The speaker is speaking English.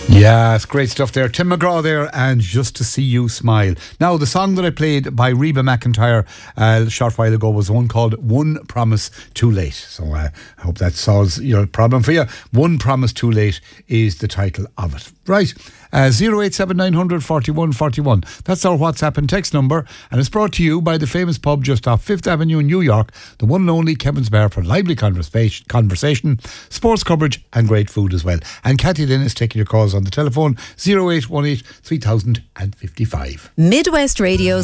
Yeah, it's great stuff there. Tim McGraw there, and Just to See You Smile. Now, the song that I played by Reba McEntire a short while ago was one called One Promise Too Late. So I hope that solves your problem for you. One Promise Too Late is the title of it. Right. 087900 41 41. That's our WhatsApp and text number, and it's brought to you by the famous pub just off 5th Avenue in New York, the one and only Kevin's Bar, for lively conversation, sports coverage and great food as well. And Cathy Lynn is taking your calls on the telephone 0818 3055. Midwest Radio